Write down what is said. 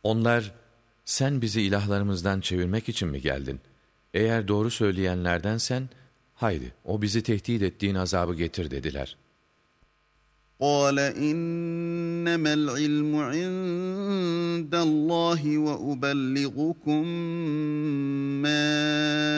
Onlar, sen bizi ilahlarımızdan çevirmek için mi geldin? Eğer doğru söyleyenlerdensen, haydi o bizi tehdit ettiğin azabı getir dediler. قَالَ إِنَّمَا الْعِلْمُ عِندَ اللّٰهِ وَأُبَلِّغُكُم مَّا